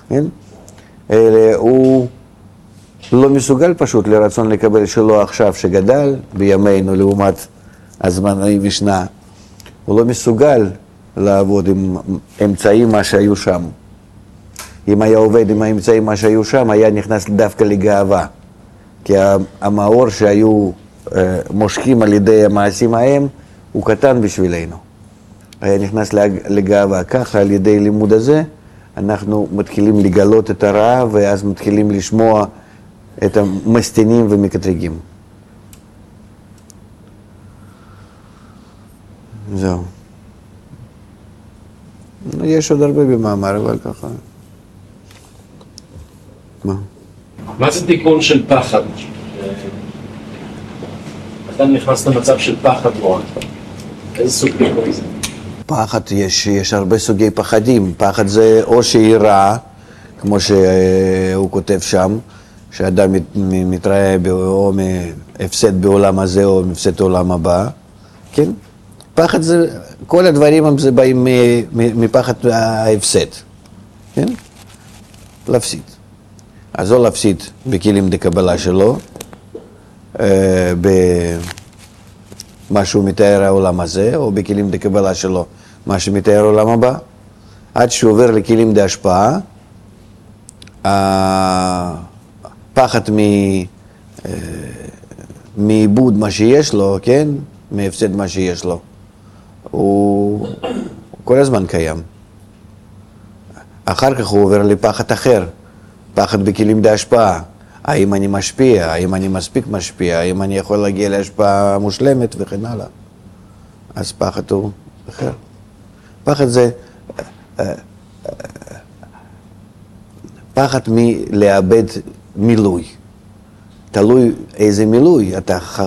כן? הוא לא מסוגל פשוט לרצון לקבל שלו עכשיו שגדל בימינו לעומת הזמני משנה. הוא לא מסוגל לעבוד עם אמצעים מה שהיו שם. אם היה עובד עם האמצעים מה שהיו שם, היה נכנס דווקא לגאווה. כי המאור שהיו מושכים על ידי המעשים ההם, הוא קטן בשבילנו. היה נכנס לגאווה. ככה על ידי לימוד הזה, אנחנו מתחילים לגלות את הרעה, ואז מתחילים לשמוע את המסתינים ומקטרגים. זהו. יש עוד הרבה במאמר, אבל ככה. מה זה תיקון של פחד? אתה נכנס למצב של פחד מאוד. איזה סוג תיקון זה? פחד, יש הרבה סוגי פחדים. פחד זה או שיראה, כמו שהוא כותב שם, שאדם מתראה או מהפסד בעולם הזה או מהפסד בעולם הבא. כן? פחד זה, כל הדברים זה באים מפחד ההפסד. כן? להפסיד. אז או להפסיד בכלים דקבלה שלו, במה שהוא מתאר העולם הזה, או בכלים דקבלה שלו, מה שמתאר העולם הבא, עד שהוא עובר לכלים דהשפעה, הפחד מאיבוד מה שיש לו, כן? מהפסד מה שיש לו, הוא כל הזמן קיים. אחר כך הוא עובר לפחד אחר, פחד בכלים דהשפעה. האם אני משפיע, האם אני מספיק משפיע, האם אני יכול להגיע להשפעה מושלמת וכן הלאה. אז פחד הוא אחר. פחד זה פחד מלאבד מילוי. תלוי איזה מילוי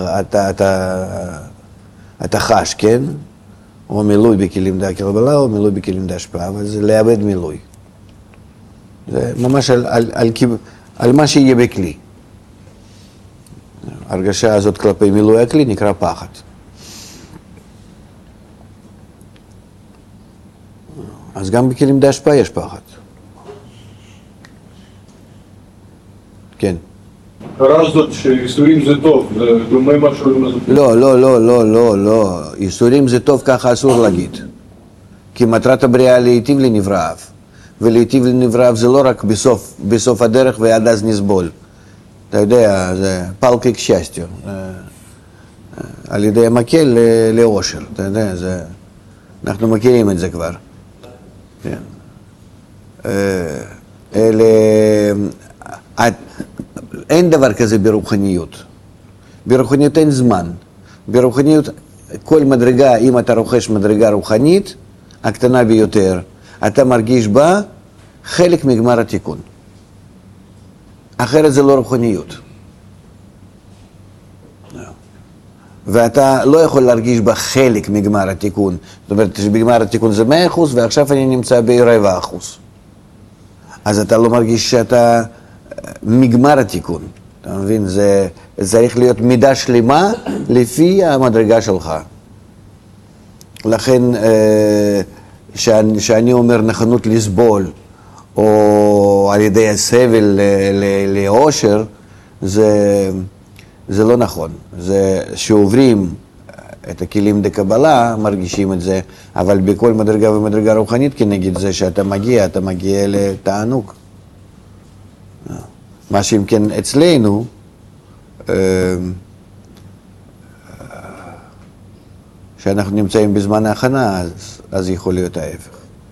אתה חש, כן? או מילוי בכלים דהקבלה או מילוי בכלים דהשפעה, אבל זה לאבד מילוי. זה ממש על מה שיהיה בכלי. הרגשה הזאת כלפי מילוי הכלי נקרא פחד. אז גם בכלים דהשפעה יש פחד. כן. הרעש זאת שאיסורים זה טוב, זה דומה משהו לזה. לא. איסורים זה טוב, ככה אסור להגיד. כי מטרת הבריאה להיטיב לנבראיו. ולהיטיב לנבראיו זה לא רק בסוף הדרך ועד אז נסבול. אתה יודע, זה פלקי כשסטיו. על ידי המקל לאושר, אתה יודע, אנחנו מכירים את זה כבר. כן. אין דבר כזה ברוחניות. ברוחניות אין זמן. ברוחניות, כל מדרגה, אם אתה רוכש מדרגה רוחנית, הקטנה ביותר, אתה מרגיש בה חלק מגמר התיקון. אחרת זה לא רוחניות. ואתה לא יכול להרגיש בה חלק מגמר התיקון. זאת אומרת שבגמר התיקון זה 100% ועכשיו אני נמצא ב0.25%. אז אתה לא מרגיש שאתה מגמר התיקון. אתה מבין? זה צריך להיות מידה שלמה לפי המדרגה שלך. לכן שאני אומר נכונות לסבול, או על ידי הסבל לאושר, זה לא נכון. זה שעוברים את הכלים דקבלה, מרגישים את זה, אבל בכל מדרגה ומדרגה רוחנית כנגד זה שאתה מגיע לתענוג. מה שאם כן אצלנו, שאנחנו נמצאים בזמן ההכנה, אז יכול להיות ההפך.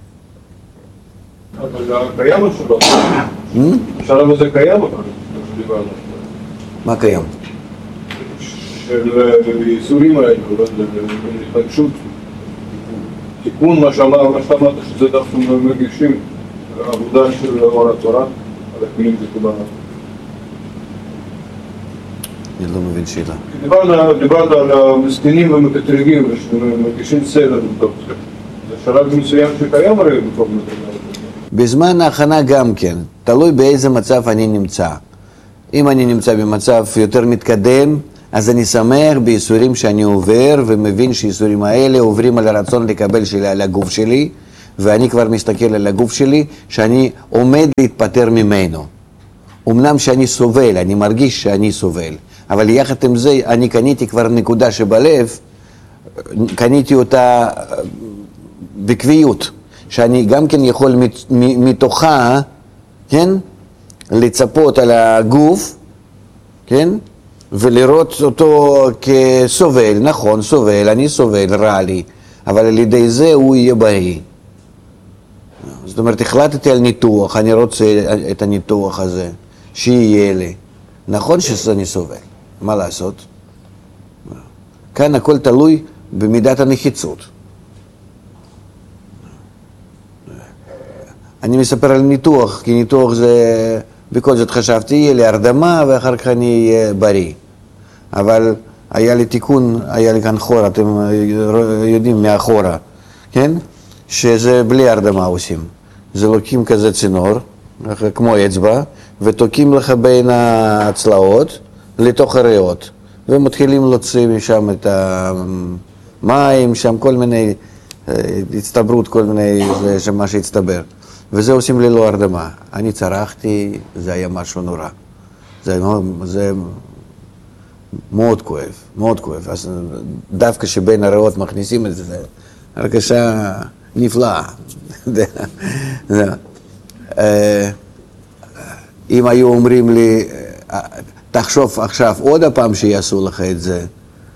אבל זה קיים או שלא? השלב הזה קיים או לא? מה קיים? של איסורים האלה, להתרגשות, תיקון מה שאמרת שזה דווקא מרגישים, העבודה של אור התורה, על הכלים דקבלה. אני לא מבין שאלה. דיברת על המסכנים ומקטרגים, שמרגישים סדר בתוך זה. זה שלב מסוים שקיים הרי בתוך מדרגה. בזמן ההכנה גם כן, תלוי באיזה מצב אני נמצא. אם אני נמצא במצב יותר מתקדם, אז אני שמח בייסורים שאני עובר, ומבין שהייסורים האלה עוברים על הרצון לקבל שלי, על הגוף שלי, ואני כבר מסתכל על הגוף שלי, שאני עומד להתפטר ממנו. אמנם שאני סובל, אני מרגיש שאני סובל, אבל יחד עם זה אני קניתי כבר נקודה שבלב, קניתי אותה בקביעות, שאני גם כן יכול מתוכה, כן, לצפות על הגוף, כן, ולראות אותו כסובל, נכון, סובל, אני סובל, רע לי, אבל על ידי זה הוא יהיה בריא. זאת אומרת, החלטתי על ניתוח, אני רוצה את הניתוח הזה, שיהיה לי. נכון שאני סובל, מה לעשות? כאן הכל תלוי במידת הנחיצות. אני מספר על ניתוח, כי ניתוח זה, בכל זאת חשבתי, יהיה לי הרדמה ואחר כך אני אהיה בריא. אבל היה לי תיקון, היה לי כאן חורה, אתם יודעים מאחורה, כן? שזה בלי הרדמה עושים. זה לוקחים כזה צינור, כמו אצבע, ותוקעים לך בין הצלעות לתוך הריאות, ומתחילים להוציא משם את המים, שם כל מיני, הצטברות, כל מיני, זה מה שהצטבר. וזה עושים ללא הרדמה. אני צרחתי, זה היה משהו נורא. זה מאוד כואב, מאוד כואב. אז דווקא שבין הריאות מכניסים את זה, הרגשה נפלאה. אם היו אומרים לי, תחשוב עכשיו עוד הפעם שיעשו לך את זה,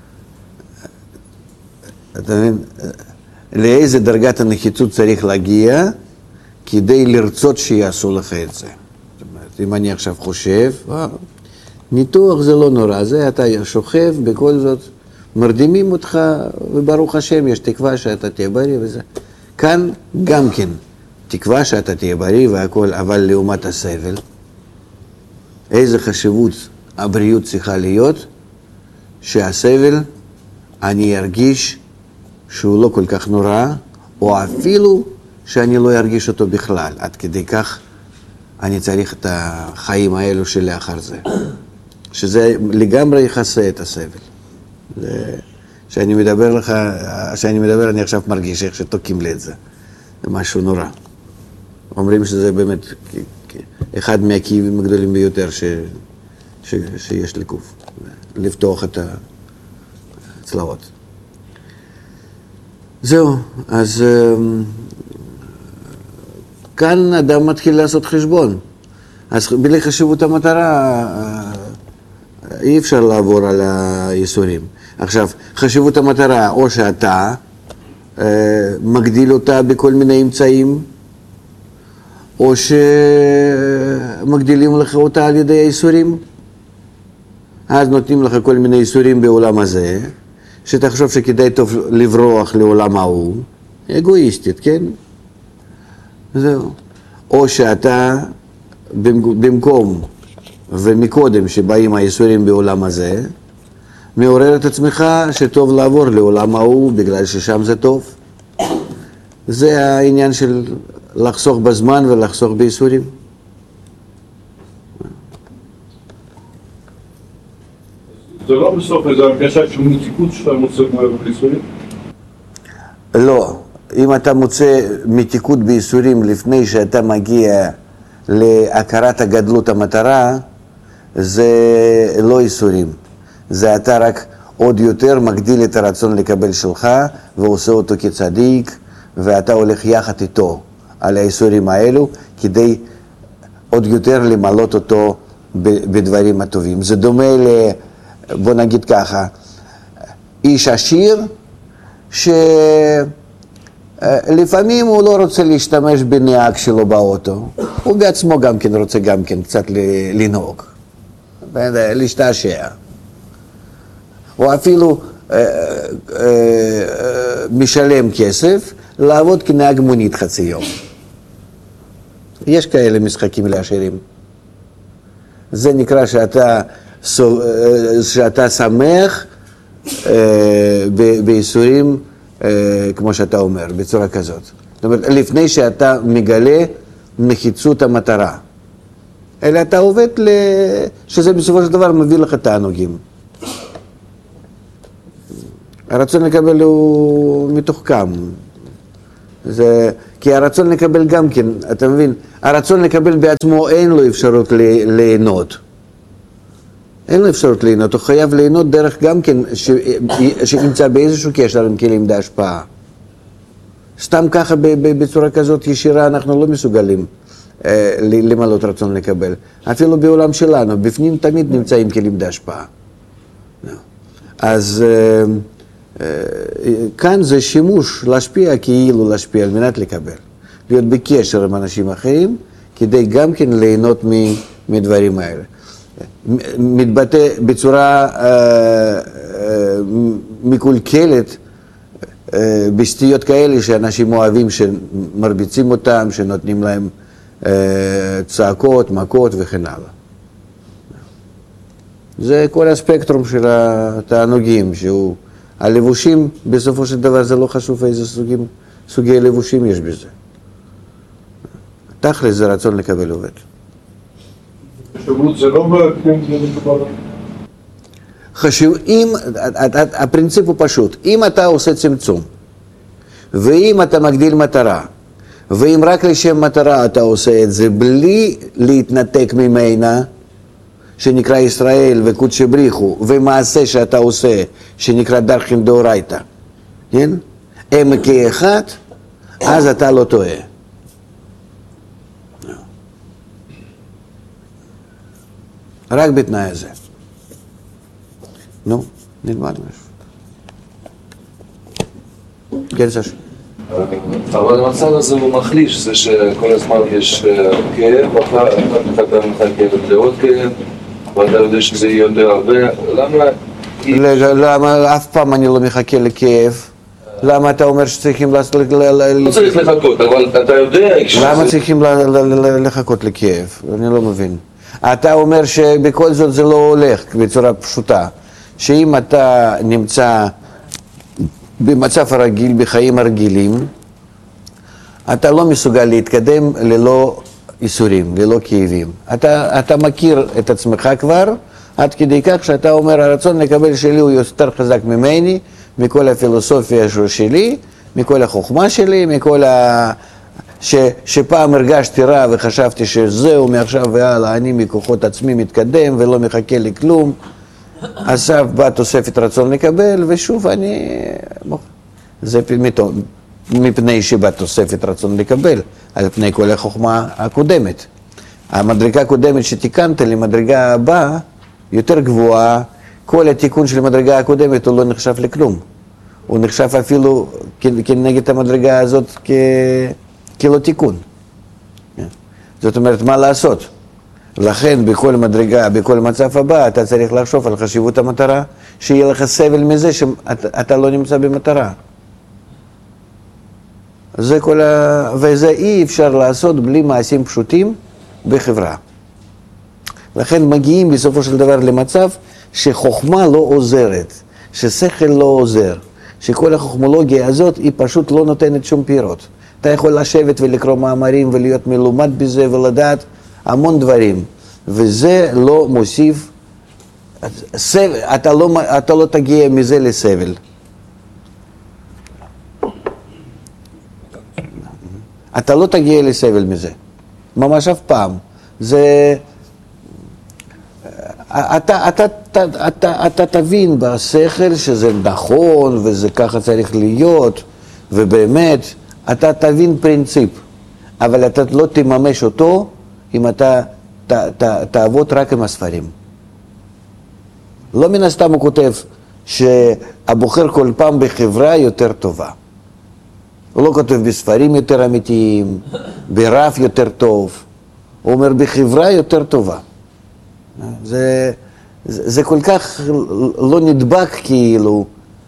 אתה מבין? לאיזה דרגת הנחיצות צריך להגיע כדי לרצות שיעשו לך את זה. זאת אומרת, אם אני עכשיו חושב, ניתוח זה לא נורא, זה אתה שוכב, בכל זאת מרדימים אותך, וברוך השם יש תקווה שאתה תהיה בריא וזה. כאן גם כן תקווה שאתה תהיה בריא והכל, אבל לעומת הסבל, איזה חשיבות הבריאות צריכה להיות, שהסבל אני ארגיש שהוא לא כל כך נורא, או אפילו שאני לא ארגיש אותו בכלל. עד כדי כך אני צריך את החיים האלו שלאחר זה. שזה לגמרי יכסה את הסבל. כשאני מדבר לך, כשאני מדבר אני עכשיו מרגיש איך שתוקים לי את זה. זה משהו נורא. אומרים שזה באמת אחד מהכאבים הגדולים ביותר שיש לגוף. לפתוח את הצלעות. זהו, אז כאן אדם מתחיל לעשות חשבון. אז בלי חשיבות המטרה אי אפשר לעבור על הייסורים. עכשיו, חשיבות המטרה, או שאתה מגדיל אותה בכל מיני אמצעים, או שמגדילים לך אותה על ידי הייסורים. אז נותנים לך כל מיני ייסורים בעולם הזה, שתחשוב שכדאי טוב לברוח לעולם ההוא, אגואיסטית, כן? זהו. או שאתה במקום ומקודם שבאים הייסורים בעולם הזה, מעורר את עצמך שטוב לעבור לעולם ההוא בגלל ששם זה טוב. זה העניין של לחסוך בזמן ולחסוך בייסורים. זה לא בסוף איזו הרגשה של מתיקות שאתה מוצא בייסורים? לא. אם אתה מוצא מתיקות בייסורים לפני שאתה מגיע להכרת הגדלות המטרה, זה לא ייסורים. זה אתה רק עוד יותר מגדיל את הרצון לקבל שלך ועושה אותו כצדיק, ואתה הולך יחד איתו על הייסורים האלו כדי עוד יותר למלות אותו בדברים הטובים. זה דומה בוא נגיד ככה, איש עשיר שלפעמים הוא לא רוצה להשתמש בנהג שלו באוטו, הוא בעצמו גם כן רוצה גם כן קצת לנהוג, להשתעשע. או אפילו משלם כסף לעבוד כנהג מונית חצי יום. יש כאלה משחקים לעשירים. זה נקרא שאתה שמח בייסורים, כמו שאתה אומר, בצורה כזאת. זאת אומרת, לפני שאתה מגלה נחיצות המטרה. אלא אתה עובד שזה בסופו של דבר מביא לך תענוגים. הרצון לקבל הוא מתוחכם. זה כי הרצון לקבל גם כן, אתה מבין, הרצון לקבל בעצמו אין לו אפשרות ליהנות. אין לו אפשרות ליהנות, הוא חייב ליהנות דרך גם כן שנמצא באיזשהו קשר עם כלים בהשפעה. סתם ככה בצורה כזאת ישירה אנחנו לא מסוגלים למלות רצון לקבל. אפילו בעולם שלנו, בפנים תמיד נמצאים כלים בהשפעה. אז כאן זה שימוש להשפיע כאילו להשפיע על מנת לקבל. להיות בקשר עם אנשים אחרים כדי גם כן ליהנות מדברים האלה. מתבטא בצורה מקולקלת בסטיות כאלה שאנשים אוהבים שמרביצים אותם, שנותנים להם צעקות, מכות וכן הלאה. זה כל הספקטרום של התענוגים, שהוא הלבושים, בסופו של דבר זה לא חשוב איזה סוגי לבושים יש בזה. תכל'ס זה רצון לקבל עובד. חשיבות זה לא בפנים, זה מדובר. חשוב, הפרינציפ הוא פשוט, אם אתה עושה צמצום, ואם אתה מגדיל מטרה, ואם רק לשם מטרה אתה עושה את זה, בלי להתנתק ממנה, שנקרא ישראל וקודשי בריחו, ומעשה שאתה עושה, שנקרא דרכין דאורייתא, כן? הם כאחד, אז אתה לא טועה. רק בתנאי הזה. נו, נלמד משהו. כן, סש. אבל המצב הזה הוא מחליש, זה שכל הזמן יש כאב, אתה מחכה לעוד כאב, ואתה יודע שזה יהיה יותר הרבה, למה אף פעם אני לא מחכה לכאב? למה אתה אומר שצריכים לעשות... לא צריך לחכות, אבל אתה יודע... למה צריכים לחכות לכאב? אני לא מבין. אתה אומר שבכל זאת זה לא הולך בצורה פשוטה. שאם אתה נמצא במצב הרגיל, בחיים הרגילים, אתה לא מסוגל להתקדם ללא איסורים, ללא כאבים. אתה מכיר את עצמך כבר, עד כדי כך שאתה אומר, הרצון לקבל שלי הוא יותר חזק ממני, מכל הפילוסופיה שלי, מכל החוכמה שלי, מכל שפעם הרגשתי רע וחשבתי שזהו, מעכשיו והלאה, אני מכוחות עצמי מתקדם ולא מחכה לכלום. עכשיו באה תוספת רצון לקבל, ושוב אני... זה מפני שבאה תוספת רצון לקבל, על פני כל החוכמה הקודמת. המדרגה הקודמת שתיקנת למדרגה הבאה, יותר גבוהה, כל התיקון של המדרגה הקודמת הוא לא נחשב לכלום. הוא נחשב אפילו כנגד המדרגה הזאת כלא תיקון. זאת אומרת, מה לעשות? לכן בכל מדרגה, בכל מצב הבא, אתה צריך לחשוב על חשיבות המטרה, שיהיה לך סבל מזה שאתה לא נמצא במטרה. וזה אי אפשר לעשות בלי מעשים פשוטים בחברה. לכן מגיעים בסופו של דבר למצב שחוכמה לא עוזרת, ששכל לא עוזר, שכל החוכמולוגיה הזאת היא פשוט לא נותנת שום פירות. אתה יכול לשבת ולקרוא מאמרים ולהיות מלומד בזה ולדעת המון דברים, וזה לא מוסיף, אתה לא תגיע מזה לסבל. אתה לא תגיע לסבל מזה, ממש אף פעם. זה... אתה תבין בשכל שזה נכון וזה ככה צריך להיות, ובאמת אתה תבין פרינציפ, אבל אתה לא תממש אותו אם אתה תעבוד רק עם הספרים. לא מן הסתם הוא כותב שהבוחר כל פעם בחברה יותר טובה. הוא לא כותב בספרים יותר אמיתיים, ברף יותר טוב, הוא אומר בחברה יותר טובה. זה כל כך לא נדבק כאילו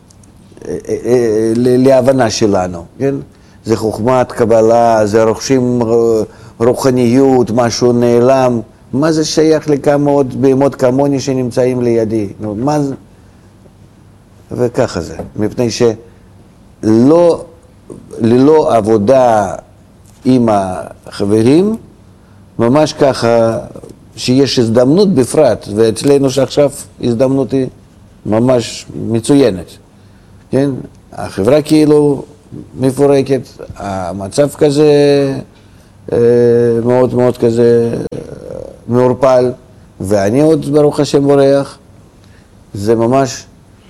להבנה שלנו, כן? זה חוכמת קבלה, זה רוכשים רוחניות, משהו נעלם. מה זה שייך לכמה עוד בהמות כמוני שנמצאים לידי? מה זה? וככה זה, מפני שלא, ללא עבודה עם החברים, ממש ככה שיש הזדמנות בפרט, ואצלנו שעכשיו הזדמנות היא ממש מצוינת, כן? החברה כאילו מפורקת, המצב כזה מאוד מאוד כזה מעורפל, ואני עוד ברוך השם בורח, זה ממש,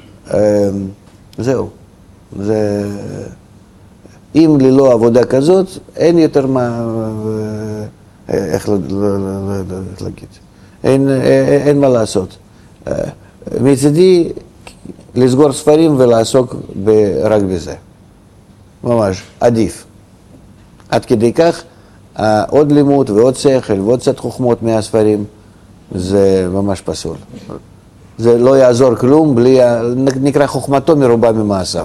זהו, זה, אם ללא עבודה כזאת, אין יותר מה, איך להגיד, אין מה לעשות. מצידי, לסגור ספרים ולעסוק רק בזה. ממש, עדיף. עד כדי כך, עוד לימוד ועוד שכל ועוד קצת חוכמות מהספרים, זה ממש פסול. זה לא יעזור כלום, בלי, נקרא חוכמתו מרובה ממעשיו.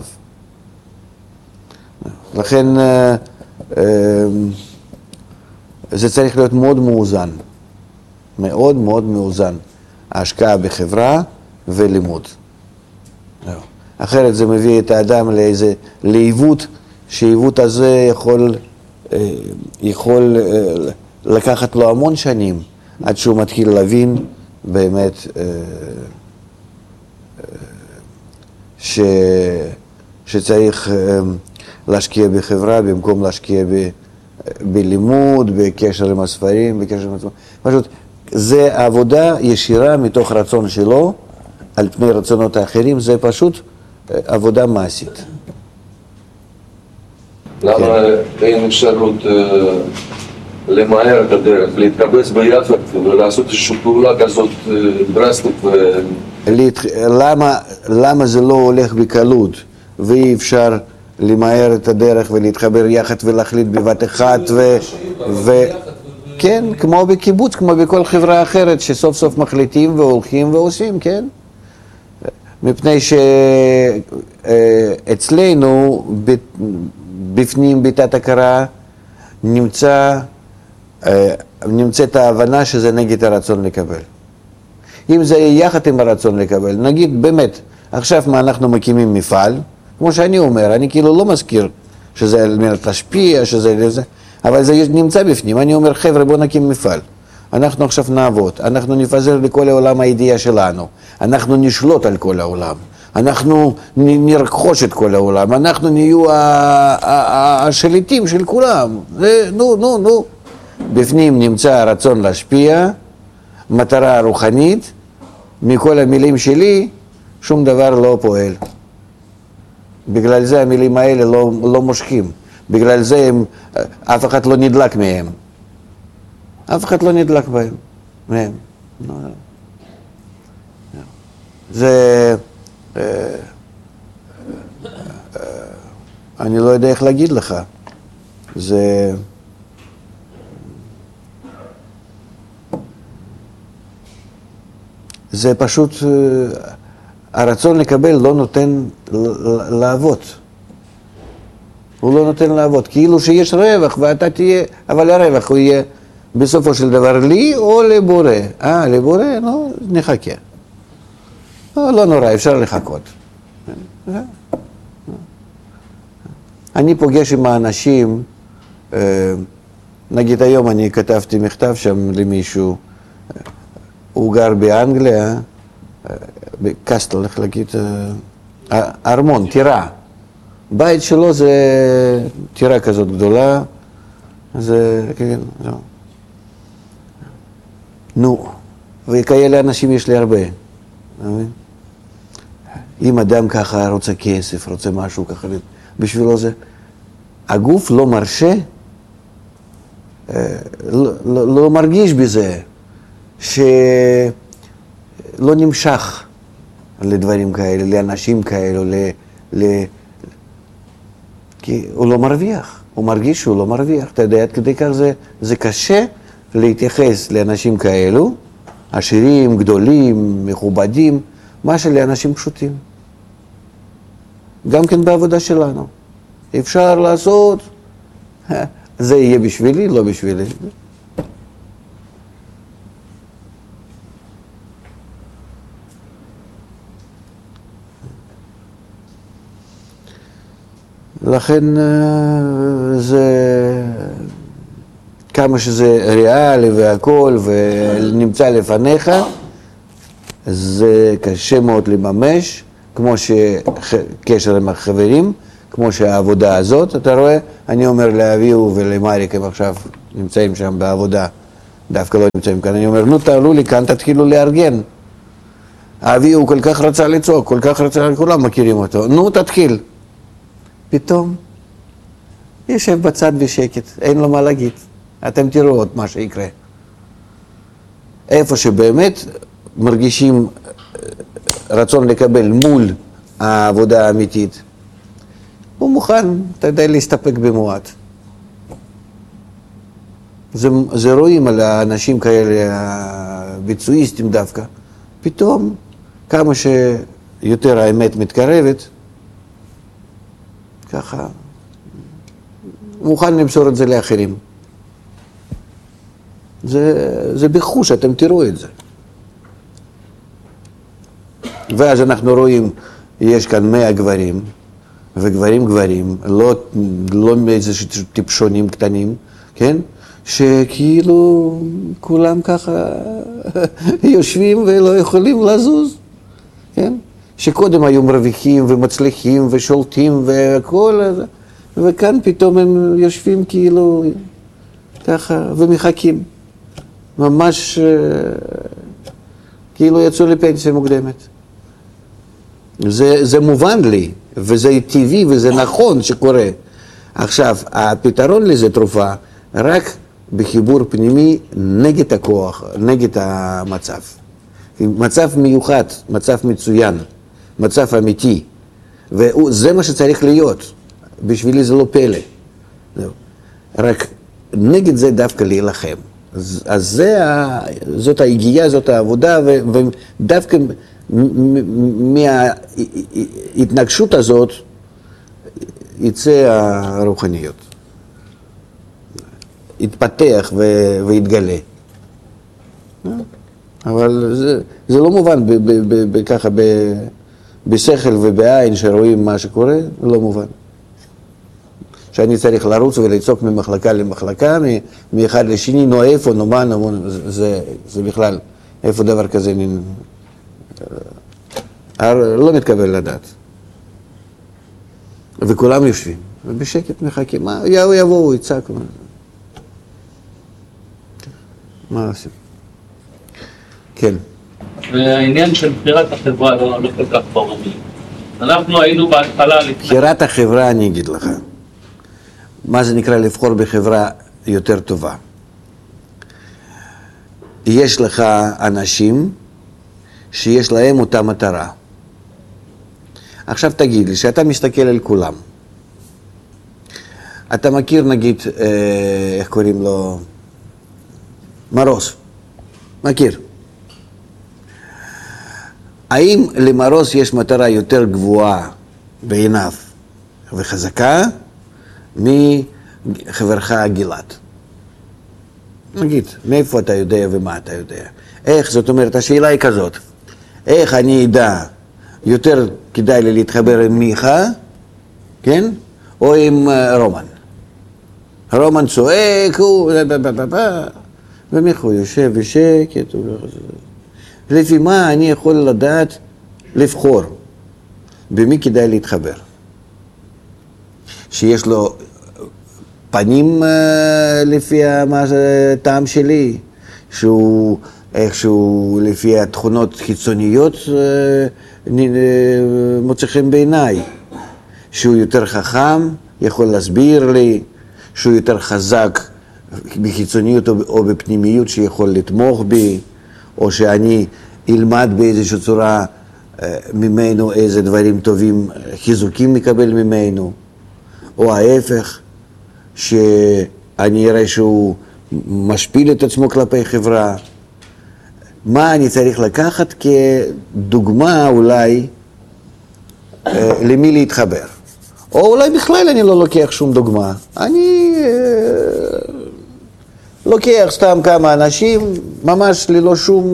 לכן, זה צריך להיות מאוד מאוזן. מאוד מאוד מאוזן. ההשקעה בחברה ולימוד. אחרת זה מביא את האדם לאיזה לעיוות, שעיוות הזה יכול לקחת לו המון שנים עד שהוא מתחיל להבין באמת שצריך להשקיע בחברה במקום להשקיע בלימוד, בקשר עם הספרים, בקשר עם עצמו. פשוט זה עבודה ישירה מתוך רצון שלו על פני רצונות האחרים, זה פשוט עבודה מעשית. למה אין אפשרות למהר את הדרך, להתקבץ ביחד ולעשות איזושהי פעולה כזאת דרסטית? למה זה לא הולך בקלות ואי אפשר למהר את הדרך ולהתחבר יחד ולהחליט בבת אחת כן, כמו בקיבוץ, כמו בכל חברה אחרת שסוף סוף מחליטים והולכים ועושים, כן? מפני שאצלנו בפנים בתת הכרה נמצאת ההבנה שזה נגד הרצון לקבל. אם זה יהיה יחד עם הרצון לקבל, נגיד באמת, עכשיו מה אנחנו מקימים מפעל, כמו שאני אומר, אני כאילו לא מזכיר שזה על מנת להשפיע, שזה זה, אבל זה נמצא בפנים. אני אומר, חבר'ה, בוא נקים מפעל. אנחנו עכשיו נעבוד, אנחנו נפזר לכל העולם הידיעה שלנו, אנחנו נשלוט על כל העולם, אנחנו נרכוש את כל העולם, אנחנו נהיו השליטים של כולם. נו. בפנים נמצא הרצון להשפיע, מטרה רוחנית, מכל המילים שלי שום דבר לא פועל. בגלל זה המילים האלה לא מושכים, בגלל זה אף אחד לא נדלק מהם. אף אחד לא נדלק מהם. זה, אני לא יודע איך להגיד לך. זה פשוט, הרצון לקבל לא נותן לעבוד. הוא לא נותן לעבוד. כאילו שיש רווח ואתה תהיה, אבל הרווח הוא יהיה בסופו של דבר לי או לבורא. לבורא? נו, נחכה. לא נורא, אפשר לחכות. אני פוגש עם האנשים, נגיד היום אני כתבתי מכתב שם למישהו, הוא גר באנגליה, בקסטל, איך להגיד, ארמון, טירה. בית שלו זה טירה כזאת גדולה, זה, כן, זהו. נו, וכאלה אנשים יש לי הרבה. אם אדם ככה רוצה כסף, רוצה משהו ככה, בשבילו זה, הגוף לא מרשה, לא מרגיש בזה, שלא נמשך לדברים כאלה, לאנשים כאלו, כי הוא לא מרוויח, הוא מרגיש שהוא לא מרוויח. אתה יודע, עד כדי כך זה קשה להתייחס לאנשים כאלו, עשירים, גדולים, מכובדים, מה שלאנשים פשוטים. גם כן בעבודה שלנו. אפשר לעשות, זה יהיה בשבילי, לא בשבילי. לכן זה, כמה שזה ריאלי והכל ונמצא לפניך, זה קשה מאוד לממש, כמו שקשר עם החברים, כמו שהעבודה הזאת, אתה רואה, אני אומר לאביהו ולמריק, הם עכשיו נמצאים שם בעבודה, דווקא לא נמצאים כאן, אני אומר, נו תעלו לי כאן, תתחילו לארגן. אביהו כל כך רצה לצעוק, כל כך רצה, כולם מכירים אותו, נו תתחיל. פתאום יושב בצד בשקט, אין לו מה להגיד. אתם תראו עוד מה שיקרה. איפה שבאמת מרגישים רצון לקבל מול העבודה האמיתית, הוא מוכן, אתה יודע, להסתפק במועט. זה רואים על האנשים כאלה, הביצועיסטים דווקא. פתאום, כמה שיותר האמת מתקרבת, ככה, מוכן למסור את זה לאחרים. זה בחוש, אתם תראו את זה. ואז אנחנו רואים, יש כאן 100 גברים, וגברים, לא מאיזה טיפשונים קטנים, כן? שכאילו כולם ככה יושבים ולא יכולים לזוז, כן? שקודם היו מרוויחים ומצליחים ושולטים והכל, וכאן פתאום הם יושבים כאילו ככה ומחכים. ממש כאילו יצאו לפנסיה מוקדמת. זה מובן לי, וזה טבעי וזה נכון שקורה. עכשיו, הפתרון לזה תרופה רק בחיבור פנימי נגד הכוח, נגד המצב. מצב מיוחד, מצב מצוין, מצב אמיתי. וזה מה שצריך להיות. בשבילי זה לא פלא. רק נגד זה דווקא להילחם. אז זאת ההגיעה, זאת העבודה, ודווקא מההתנגשות הזאת יצא הרוחניות. יתפתח ויתגלה. אבל זה לא מובן ככה בשכל ובעין שרואים מה שקורה, לא מובן. שאני צריך לרוץ ולצעוק ממחלקה למחלקה, מאחד לשני, נו איפה, נו מה, זה בכלל, איפה דבר כזה לא מתקבל לדעת. וכולם יושבים, ובשקט מחכים, מה, יבואו, יצעקו. מה עושים? כן. והעניין של בחירת החברה לא כל כך ברור לי. אנחנו היינו בהתחלה... בחירת החברה, אני אגיד לך. מה זה נקרא לבחור בחברה יותר טובה? יש לך אנשים שיש להם אותה מטרה. עכשיו תגיד לי, שאתה מסתכל על כולם. אתה מכיר נגיד, איך קוראים לו? מרוס. מכיר. האם למרוס יש מטרה יותר גבוהה בעיניו וחזקה מחברך גלעד? נגיד, מאיפה אתה יודע ומה אתה יודע? איך, זאת אומרת, השאלה היא כזאת, איך אני אדע יותר כדאי לי להתחבר עם מיכה, כן? או עם רומן. רומן צועק, ומיכה יושב בשקט, לפי מה אני יכול לדעת לבחור במי כדאי להתחבר? שיש לו פנים לפי הטעם שלי, שהוא איכשהו לפי התכונות חיצוניות מוצא חן בעיניי, שהוא יותר חכם, יכול להסביר לי, שהוא יותר חזק בחיצוניות או בפנימיות שיכול לתמוך בי, או שאני אלמד באיזושהי צורה ממנו איזה דברים טובים, חיזוקים מקבל ממנו, או ההפך, שאני אראה שהוא משפיל את עצמו כלפי חברה. מה אני צריך לקחת כדוגמה אולי למי להתחבר? או אולי בכלל אני לא לוקח שום דוגמה. אני לוקח סתם כמה אנשים, ממש ללא שום...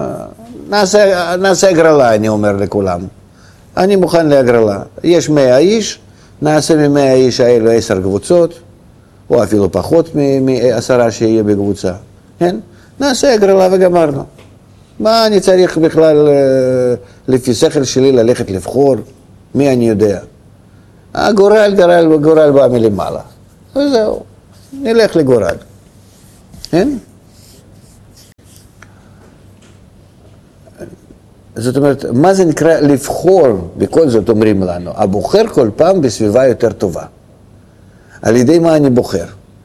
נעשה הגרלה, אני אומר לכולם. אני מוכן להגרלה. יש 100 איש, נעשה מ100 איש האלו 10 קבוצות, או אפילו פחות מ10 שיהיה בקבוצה. כן? נעשה הגרלה וגמרנו. מה אני צריך בכלל לפי שכל שלי ללכת לבחור? מי אני יודע? הגורל בא מלמעלה. וזהו, נלך לגורל. כן? זאת אומרת, מה זה נקרא לבחור? בכל זאת אומרים לנו, הבוחר כל פעם בסביבה יותר טובה. על ידי מה אני בוחר?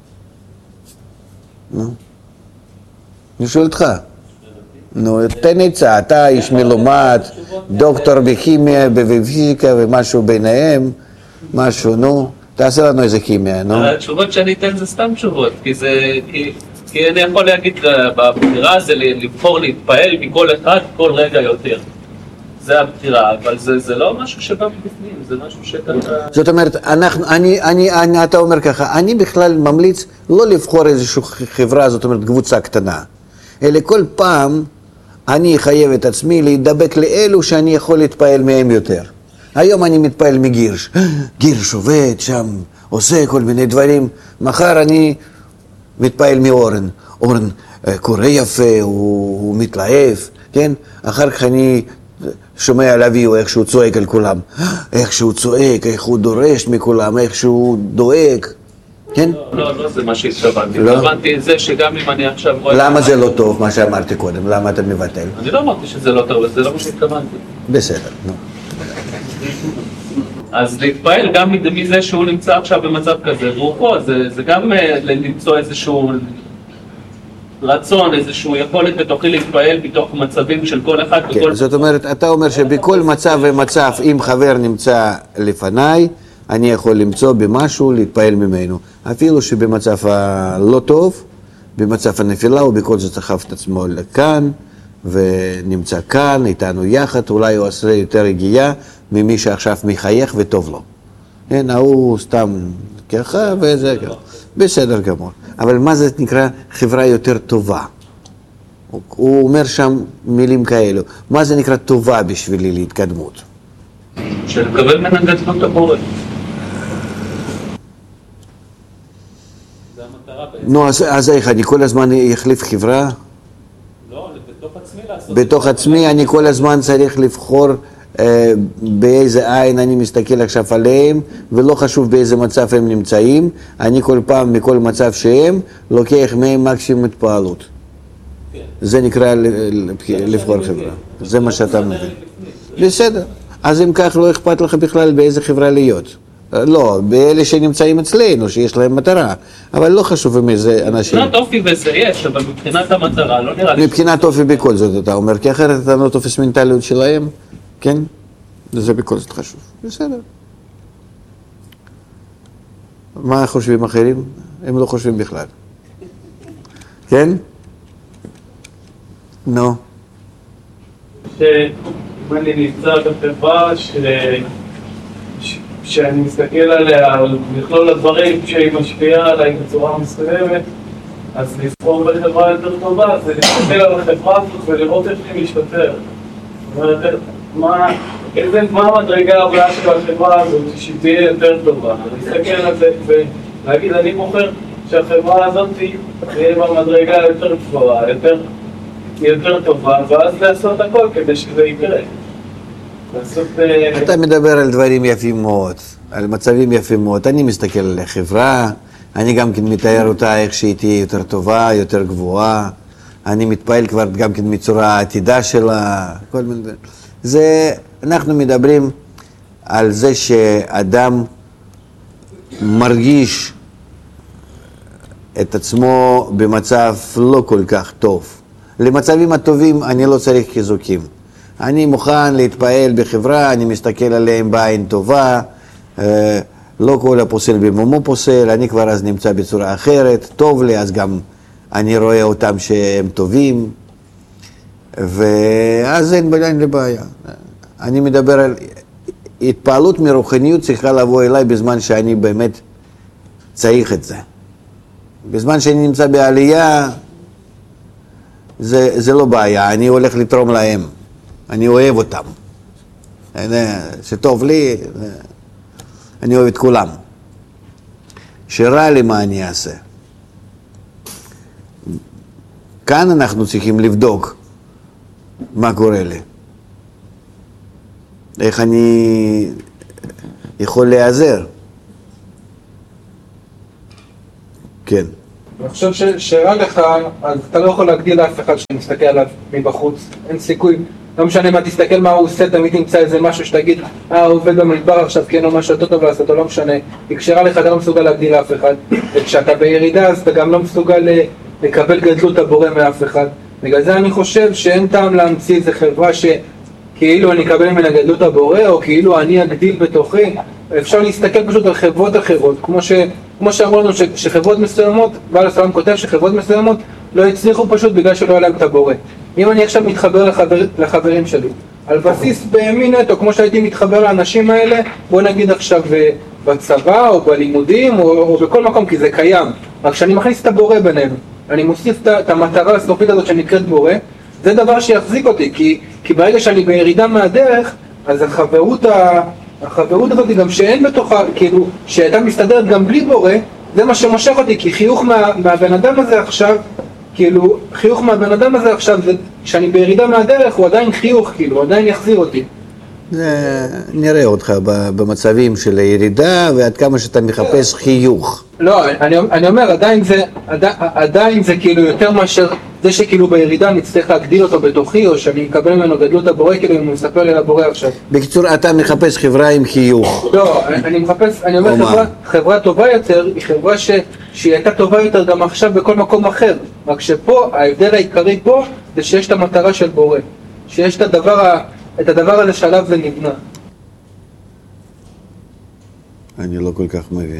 אני שואל אותך. נו, תן עצה, אתה איש מלומד, דוקטור בכימיה, בפיזיקה ומשהו ביניהם, משהו, נו, תעשה לנו איזה כימיה, נו. התשובות שאני אתן זה סתם תשובות, כי אני יכול להגיד בבחירה זה לבחור להתפעל מכל אחד כל רגע יותר. זה הבחירה, אבל זה לא משהו שבא מבפנים, זה משהו שככה... זאת אומרת, אתה אומר ככה, אני בכלל ממליץ לא לבחור איזושהי חברה, זאת אומרת קבוצה קטנה, אלא כל פעם אני אחייב את עצמי להידבק לאלו שאני יכול להתפעל מהם יותר. היום אני מתפעל מגירש, גירש עובד שם, עושה כל מיני דברים, מחר אני מתפעל מאורן, אורן קורא יפה, הוא מתלהב, כן? אחר כך אני שומע על אביו איך שהוא צועק על כולם, איך שהוא צועק, איך הוא דורש מכולם, איך שהוא דואג, כן? לא זה מה שהתכוונתי, התכוונתי את זה שגם אם אני עכשיו רואה... למה זה לא טוב, מה שאמרתי קודם? למה אתה מבטל? אני לא אמרתי שזה לא טוב, זה לא מה שהתכוונתי. בסדר, נו. אז להתפעל גם מזה שהוא נמצא עכשיו במצב כזה, רוחו, זה גם למצוא איזשהו רצון, איזשהו יכולת בתוכי להתפעל בתוך מצבים של כל אחד. כן, זאת אומרת, אתה אומר שבכל מצב ומצב, אם חבר נמצא לפניי, אני יכול למצוא במשהו להתפעל ממנו. אפילו שבמצב הלא טוב, במצב הנפילה, הוא בכל זאת סחב את עצמו לכאן, ונמצא כאן, איתנו יחד, אולי הוא עושה יותר הגיעה ממי שעכשיו מחייך וטוב לו. כן, הוא סתם ככה וזה ככה. בסדר גמור. אבל מה זה נקרא חברה יותר טובה? הוא אומר שם מילים כאלו. מה זה נקרא טובה בשבילי להתקדמות? שלקבל מן הגדלות הבורא. זה המטרה בעצם. נו, אז איך, אני כל הזמן אחליף חברה? לא, בתוך עצמי לעשות. בתוך עצמי אני כל הזמן צריך לבחור באיזה עין אני מסתכל עכשיו עליהם, ולא חשוב באיזה מצב הם נמצאים, אני כל פעם מכל מצב שהם לוקח מהם מקסימום התפעלות. זה נקרא לבחור חברה, זה מה שאתה מבין. בסדר, אז אם כך לא אכפת לך בכלל באיזה חברה להיות. לא, באלה שנמצאים אצלנו, שיש להם מטרה, אבל לא חשוב עם איזה אנשים. מבחינת אופי וזה יש, אבל מבחינת המטרה לא נראה לי. מבחינת אופי בכל זאת אתה אומר, כי אחרת אתה לא תופס מנטליות שלהם, כן? זה בכל זאת חשוב. בסדר. מה חושבים אחרים? הם לא חושבים בכלל. כן? נו. אם אני נמצא בחברה שאני מסתכל עליה, על מכלול הדברים שהיא משפיעה עליי בצורה מסוימת, אז לבחור בחברה יותר טובה, זה להסתכל על החברה הזאת ולראות איך היא משתפר. זאת אומרת, מה המדרגה הבאה של החברה הזאת שהיא תהיה יותר טובה? להסתכל על זה ולהגיד, אני בוחר שהחברה הזאת תהיה במדרגה יותר גבוהה, יותר טובה, ואז לעשות הכל כדי שזה יקרה. אתה מדבר על דברים יפים מאוד, על מצבים יפים מאוד. אני מסתכל על החברה, אני גם כן מתאר אותה איך שהיא תהיה יותר טובה, יותר גבוהה. אני מתפעל כבר גם כן מצורה העתידה שלה, כל מיני דברים. אנחנו מדברים על זה שאדם מרגיש את עצמו במצב לא כל כך טוב. למצבים הטובים אני לא צריך חיזוקים. אני מוכן להתפעל בחברה, אני מסתכל עליהם בעין טובה, לא כל הפוסל במומו פוסל, אני כבר אז נמצא בצורה אחרת, טוב לי, אז גם אני רואה אותם שהם טובים, ואז אין בעיה. אני מדבר על התפעלות מרוחניות צריכה לבוא אליי בזמן שאני באמת צריך את זה. בזמן שאני נמצא בעלייה, זה לא בעיה, אני הולך לתרום להם, אני אוהב אותם. שטוב לי, אני אוהב את כולם. שרע לי מה אני אעשה. כאן אנחנו צריכים לבדוק מה קורה לי. איך אני יכול להיעזר. כן. אני חושב שרע לך, אז אתה לא יכול להגדיל אף אחד שמסתכל עליו מבחוץ, אין סיכוי. לא משנה מה תסתכל מה הוא עושה, תמיד תמצא איזה משהו שתגיד, הוא עובד במדבר עכשיו, כן, או משהו יותר טוב לעשות, או לא משנה. כי כשרע לך אתה לא מסוגל להגדיל אף אחד, וכשאתה בירידה אז אתה גם לא מסוגל לקבל גדלות הבורא מאף אחד. בגלל זה אני חושב שאין טעם להמציא איזה חברה שכאילו אני אקבל ממנה גדלות הבורא, או כאילו אני אגדיל בתוכי. אפשר להסתכל פשוט על חברות אחרות, כמו שאמרו לנו שחברות מסוימות, בעל הסלאם כותב שחברות מסוימות לא הצליחו פשוט בגלל שלא היה להם את הבורא. אם אני עכשיו מתחבר לחברים שלי, על בסיס בימי נטו, כמו שהייתי מתחבר לאנשים האלה, בוא נגיד עכשיו בצבא או בלימודים או בכל מקום, כי זה קיים. רק שאני מכניס את הבורא בינינו, אני מוסיף את המטרה הסופית הזאת שנקראת בורא, זה דבר שיחזיק אותי, כי ברגע שאני בירידה מהדרך, אז החברות הזאת גם שאין בתוכה, כאילו, שהייתה מסתדרת גם בלי בורא, זה מה שמושך אותי, כי חיוך מהבן אדם הזה עכשיו, כאילו, חיוך מהבן אדם הזה עכשיו, כשאני בירידה מהדרך, הוא עדיין חיוך, כאילו, הוא עדיין יחזיר אותי. נראה אותך במצבים של הירידה, ועד כמה שאתה מחפש חיוך. לא, אני אומר, עדיין זה כאילו יותר מאשר זה שכאילו בירידה אני צריך להגדיל אותו בתוכי, או שאני מקבל ממנו גדלות הבורא, כאילו אם הוא מספר לי על הבורא עכשיו. בקיצור, אתה מחפש חברה עם חיוך. לא, אני אומר חברה טובה יותר, היא חברה שהיא הייתה טובה יותר גם עכשיו בכל מקום אחר. רק שפה, ההבדל העיקרי פה, זה שיש את המטרה של בורא. שיש את הדבר הזה שעליו זה נבנה. אני לא כל כך מבין.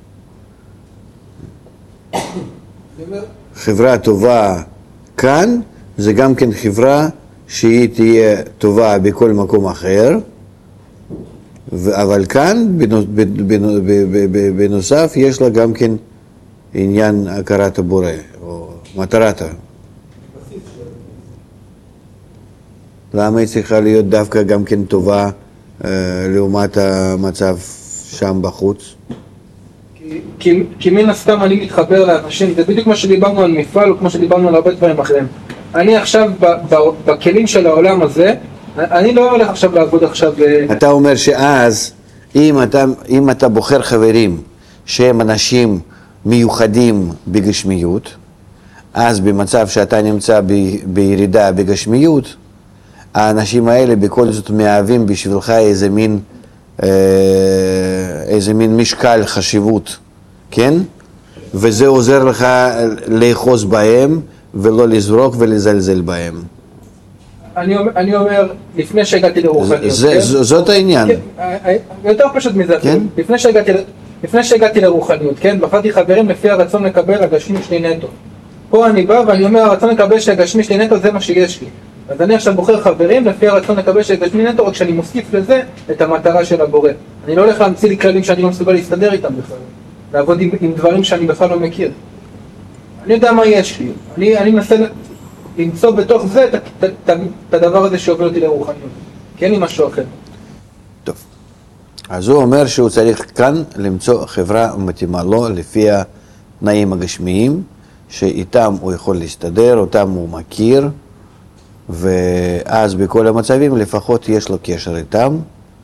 חברה טובה כאן, זה גם כן חברה שהיא תהיה טובה בכל מקום אחר, אבל כאן בנוסף יש לה גם כן עניין הכרת הבורא, או מטרת. למה היא צריכה להיות דווקא גם כן טובה לעומת המצב שם בחוץ? כי מן הסתם אני מתחבר לאנשים, זה בדיוק מה שדיברנו על מפעל, או כמו שדיברנו על הרבה דברים אחרים. אני עכשיו בכלים של העולם הזה, אני לא הולך עכשיו לעבוד עכשיו... אתה אומר שאז, אם אתה בוחר חברים שהם אנשים מיוחדים בגשמיות, אז במצב שאתה נמצא בירידה בגשמיות, האנשים האלה בכל זאת מהווים בשבילך איזה מין משקל חשיבות, כן? וזה עוזר לך לאחוז בהם ולא לזרוק ולזלזל בהם. אני אומר, לפני שהגעתי לרוחניות, זאת העניין. יותר פשוט מזה, לפני שהגעתי לרוחניות, כן? בחרתי חברים לפי הרצון לקבל הגשמי שלי נטו. פה אני בא ואני אומר, הרצון לקבל שהגשמי שלי נטו זה מה שיש לי. אז אני עכשיו בוחר חברים לפי הרצון לקבל שהגשמי נטו, רק שאני מוסיף לזה את המטרה של הבורא. אני לא הולך להמציא לי כללים שאני לא מסוגל להסתדר איתם בכלל. לעבוד עם דברים שאני בכלל לא מכיר. אני יודע מה יש לי. אני מנסה למצוא בתוך זה את הדבר הזה שיוביל אותי לרוחניות. כי אין לי משהו אחר. טוב. אז הוא אומר שהוא צריך כאן למצוא חברה מתאימה לו לפי התנאים הגשמיים, שאיתם הוא יכול להסתדר, אותם הוא מכיר, ואז בכל המצבים לפחות יש לו קשר איתם,